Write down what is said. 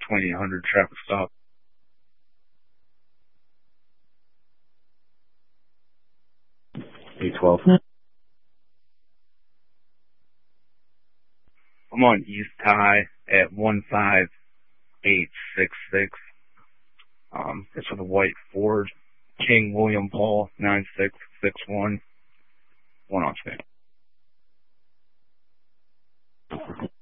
2800 traffic stop. A12. I'm on East High at 15866. It's with a white Ford King William Paul 9661. One on screen.